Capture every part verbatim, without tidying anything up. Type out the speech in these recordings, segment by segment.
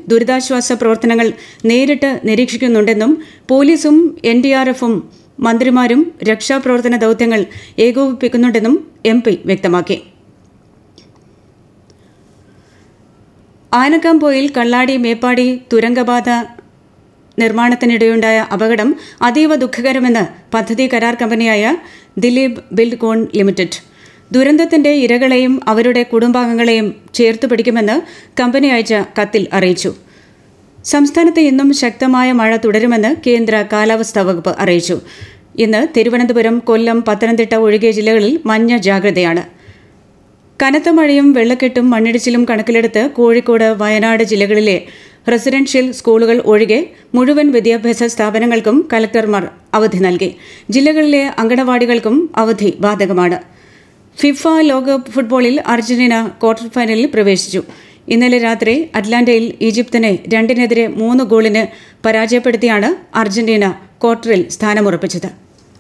ദുരിതാശ്വാസ പ്രവർത്തനങ്ങൾ നേരിട്ട് നിരീക്ഷിക്കുന്നുണ്ടെന്നും പോലീസും എൻ ഡി ആർ എഫും മന്ത്രിമാരും രക്ഷാപ്രവർത്തന ദൌത്യങ്ങൾ ഏകോപിപ്പിക്കുന്നുണ്ടെന്നും എം പി വ്യക്തമാക്കി. ആനക്കാംപോയിൽ കള്ളാടി മേപ്പാടി തുരങ്കപാത നിർമ്മാണത്തിനിടെയുണ്ടായ അപകടം അതീവ ദുഃഖകരമെന്ന് പദ്ധതി കരാർ കമ്പനിയായ ദിലീപ് ബിൽഡ്കോൺ ലിമിറ്റഡ്. ദുരന്തത്തിന്റെ ഇരകളെയും അവരുടെ കുടുംബാംഗങ്ങളെയും ചേർത്തുപിടിക്കുമെന്ന് കമ്പനി അയച്ച കത്തിൽ അറിയിച്ചു. സംസ്ഥാനത്ത് ഇന്നും ശക്തമായ മഴ തുടരുമെന്ന് കേന്ദ്ര കാലാവസ്ഥാ വകുപ്പ് അറിയിച്ചു. ഇന്ന് തിരുവനന്തപുരം, കൊല്ലം, പത്തനംതിട്ട ഒഴികെ ജില്ലകളിൽ മഞ്ഞ ജാഗ്രതയാണ്. കനത്ത മഴയും വെള്ളക്കെട്ടും മണ്ണിടിച്ചിലും കണക്കിലെടുത്ത് കോഴിക്കോട്, വയനാട് ജില്ലകളിലെ റെസിഡൻഷ്യൽ സ്കൂളുകൾ ഒഴികെ മുഴുവൻ വിദ്യാഭ്യാസ സ്ഥാപനങ്ങൾക്കും കലക്ടർമാർ അവധി നൽകി. ജില്ലകളിലെ അങ്കണവാടികൾക്കും അവധി ബാധകമാണ്. ഫിഫ ലോകകപ്പ് ഫുട്ബോളിൽ അർജന്റീന ക്വാർട്ടർ ഫൈനലിൽ പ്രവേശിച്ചു. ഇന്നലെ രാത്രി അറ്റ്ലാന്റയിൽ ഈജിപ്തിനെ രണ്ടിനെതിരെ മൂന്ന് ഗോളിന് പരാജയപ്പെടുത്തിയാണ് അർജന്റീന ക്വാർട്ടറിൽ സ്ഥാനമുറപ്പിച്ചത്.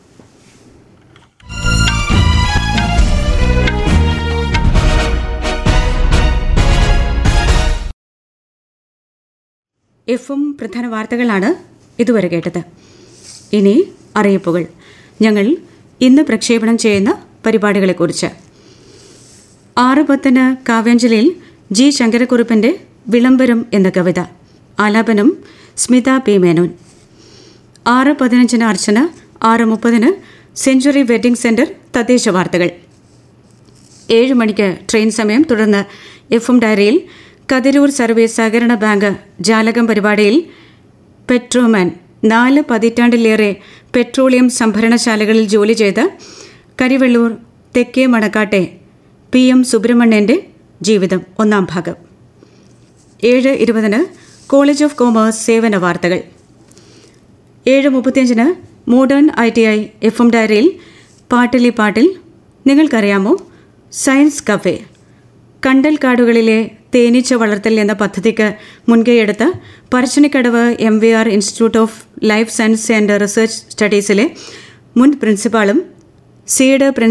എഫും പ്രധാന വാർത്തകളാണ് ഇതുവരെ കേട്ടത്. ഇനി അറിയിപ്പുകൾ. ഞങ്ങൾ ഇന്ന് പ്രക്ഷേപണം ചെയ്യുന്ന പരിപാടികളെക്കുറിച്ച്. ആറ് പത്തിന് കാവ്യാഞ്ജലിയിൽ ജി ശങ്കരക്കുറുപ്പിന്റെ വിളംബരം എന്ന കവിത. ആലാപനം സ്മിത പി മേനോൻ. ആറ് പതിനഞ്ചിന് അർച്ചന. ആറ് മുപ്പതിന് സെഞ്ചുറി വെഡ്ഡിംഗ് സെന്റർ തദ്ദേശ വാർത്തകൾ. ഏഴ് മണിക്ക് ട്രെയിൻ സമയം. തുടർന്ന് എഫും ഡയറിയിൽ കതിരൂർ സർവീസ് സഹകരണ ബാങ്ക് ജാലകം പരിപാടിയിൽ പെട്രോമാൻ നാല് പതിറ്റാണ്ടിലേറെ പെട്രോളിയം സംഭരണശാലകളിൽ ജോലി ചെയ്ത കരിവെള്ളൂർ തെക്കേ മണക്കാട്ടെ പി എം സുബ്രഹ്മണ്യന്റെ ജീവിതം ഒന്നാം ഭാഗം. ഏഴ് ഇരുപതിന് കോളേജ് ഓഫ് കോമേഴ്സ് സേവന വാർത്തകൾ. ഏഴ് മുപ്പത്തിയഞ്ചിന് modern I T I F M ഡയറിയിൽ പാട്ടിലി പാട്ടിൽ നിങ്ങൾക്കറിയാമോ സയൻസ് കഫേ. കണ്ടൽക്കാടുകളിലെ തേനീച്ച വളർത്തൽ എന്ന പദ്ധതിക്ക് മുൻകൈയെടുത്ത Parassinikkadavu M V R institute of life science and research സ്റ്റഡീസിലെ മുൻ പ്രിൻസിപ്പാളും സീഡ്